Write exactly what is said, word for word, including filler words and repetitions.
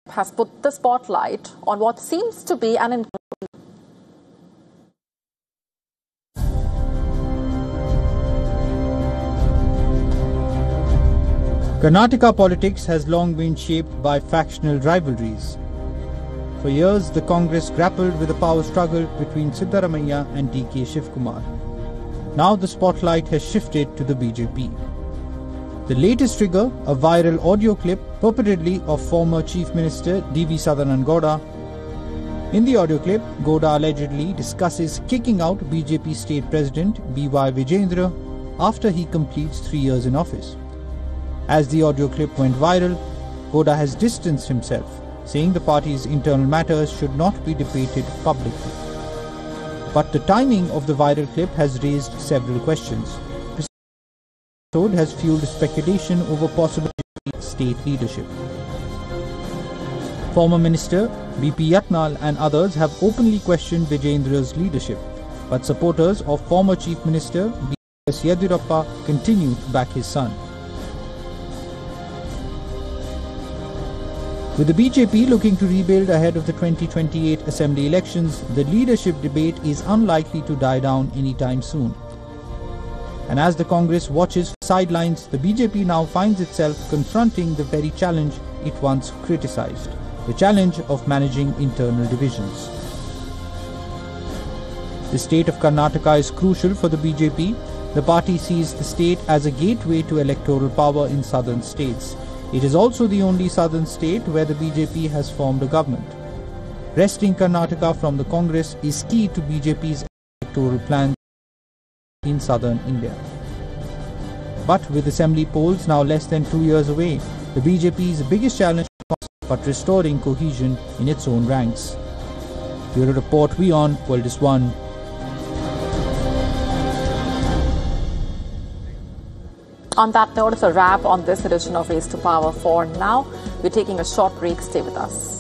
has put the spotlight on what seems to be an Karnataka politics has long been shaped by factional rivalries. For years, the Congress grappled with a power struggle between Siddaramaiah and D K Shivkumar. Now the spotlight has shifted to the B J P. The latest trigger, a viral audio clip purportedly of former Chief Minister D V Sadananda Gowda. In the audio clip, Gowda allegedly discusses kicking out B J P State President B Y Vijayendra after he completes three years in office. As the audio clip went viral, Gowda has distanced himself, saying the party's internal matters should not be debated publicly. But the timing of the viral clip has raised several questions. This episode has fueled speculation over possible state leadership. Former Minister B P Yatnal and others have openly questioned Vijayendra's leadership, but supporters of former Chief Minister B S Yediyurappa continue to back his son. With the B J P looking to rebuild ahead of the twenty twenty-eight Assembly elections, the leadership debate is unlikely to die down anytime soon. And as the Congress watches from the sidelines, the B J P now finds itself confronting the very challenge it once criticized, the challenge of managing internal divisions. The state of Karnataka is crucial for the B J P. The party sees the state as a gateway to electoral power in southern states. It is also the only southern state where the B J P has formed a government. Wresting Karnataka from the Congress is key to B J P's electoral plans in southern India. But with assembly polls now less than two years away, the B J P's biggest challenge is but restoring cohesion in its own ranks. Bureau Report, WION, World is One. On that note, it's a wrap on this edition of Race to Power for now. We're taking a short break. Stay with us.